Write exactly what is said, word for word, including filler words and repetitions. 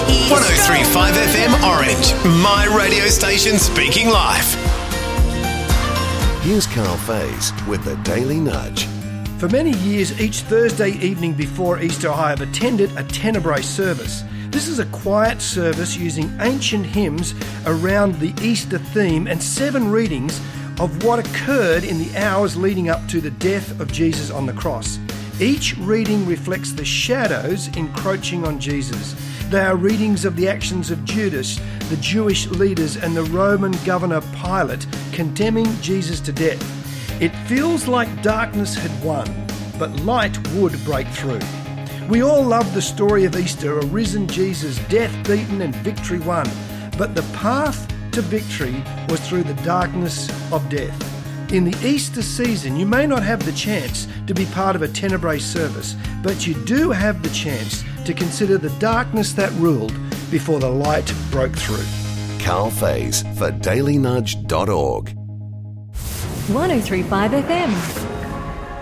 one oh three point five F M Orange, my radio station speaking life. Here's Carl Faze with the Daily Nudge. For many years, each Thursday evening before Easter, I have attended a Tenebrae service. This is a quiet service using ancient hymns around the Easter theme and seven readings of what occurred in the hours leading up to the death of Jesus on the cross. Each reading reflects the shadows encroaching on Jesus. They are readings of the actions of Judas, the Jewish leaders, and the Roman governor Pilate condemning Jesus to death. It feels like darkness had won, but light would break through. We all love the story of Easter, a risen Jesus, death beaten and victory won. But the path to victory was through the darkness of death. In the Easter season, you may not have the chance to be part of a Tenebrae service, but you do have the chance to consider the darkness that ruled before the light broke through. Carl Faze for daily nudge dot org. one oh three point five F M.